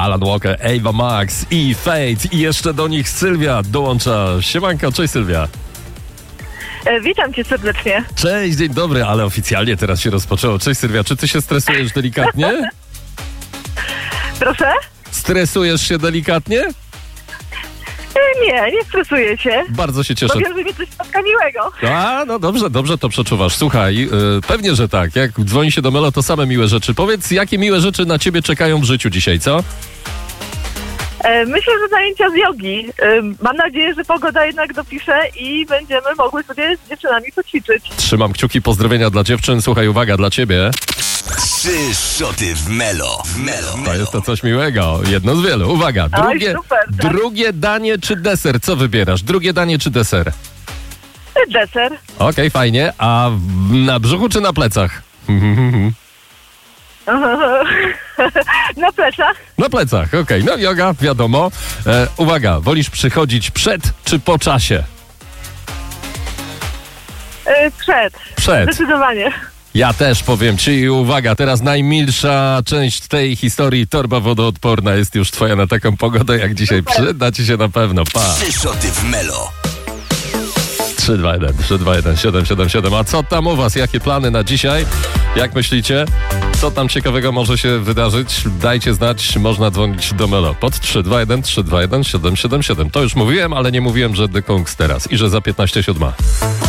Alan Walker, Ava Max i Fate i jeszcze do nich Sylwia dołącza. Siemanko, cześć Sylwia. Witam cię serdecznie. Cześć, dzień dobry, ale oficjalnie teraz się rozpoczęło. Cześć Sylwia, czy ty się stresujesz delikatnie? Proszę? Stresujesz się delikatnie? Nie stresuję się. Bardzo się cieszę. Bo wiem, że mnie coś spotka miłego. A, no dobrze to przeczuwasz. Słuchaj, pewnie, że tak. Jak dzwoni się do Melo, to same miłe rzeczy. Powiedz, jakie miłe rzeczy na ciebie czekają w życiu dzisiaj, co? Myślę, że zajęcia z jogi. Mam nadzieję, że pogoda jednak dopisze i będziemy mogły sobie z dziewczynami poćwiczyć. Trzymam kciuki, pozdrowienia dla dziewczyn. Słuchaj, uwaga, dla ciebie. 3 szoty w Melo. To jest to coś miłego. Jedno z wielu. Uwaga, drugie danie czy deser? Co wybierasz? Drugie danie czy deser? Deser. Okej, fajnie. A na brzuchu czy na plecach? Na plecach. Na plecach, okej. No joga, wiadomo. Uwaga, wolisz przychodzić przed czy po czasie? Przed. Zdecydowanie. Ja też powiem ci i uwaga, teraz najmilsza część tej historii, torba wodoodporna jest już twoja na taką pogodę jak dzisiaj. Przyda ci się na pewno, pa. 3 szoty w Melo. 321 777. A co tam u was? Jakie plany na dzisiaj? Jak myślicie? Co tam ciekawego może się wydarzyć? Dajcie znać, można dzwonić do Melo. Pod 321 777. To już mówiłem, ale nie mówiłem, że The Kongs teraz i że za 15:07.